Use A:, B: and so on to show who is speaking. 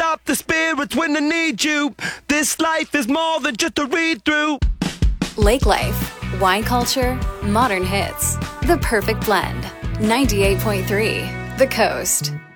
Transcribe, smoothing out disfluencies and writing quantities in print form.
A: up the spirits when I need you. This life is more than just a read through.
B: Lake Life, wine culture, modern hits. The perfect blend. 98.3 The Coast.